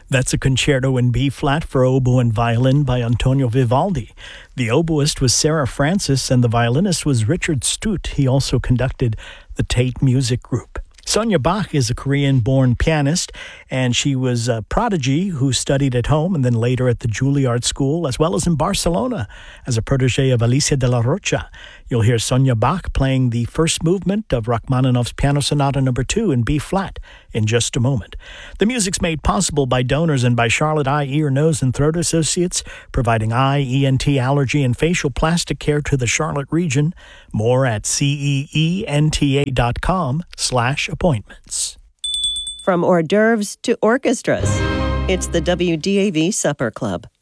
That's a concerto in B-flat for oboe and violin by Antonio Vivaldi. The oboist was Sarah Francis and the violinist was Richard Stute. He also conducted the Tate Music Group. Sonia Bach is a Korean-born pianist, and she was a prodigy who studied at home and then later at the Juilliard School, as well as in Barcelona as a protege of Alicia de la Rocha. You'll hear Sonia Bach playing the first movement of Rachmaninoff's Piano Sonata No. 2 in B-flat in just a moment. The music's made possible by donors and by Charlotte Eye, Ear, Nose, and Throat Associates, providing eye, ENT, allergy, and facial plastic care to the Charlotte region. More at ceenta.com/appointments. From hors d'oeuvres to orchestras, it's the WDAV Supper Club.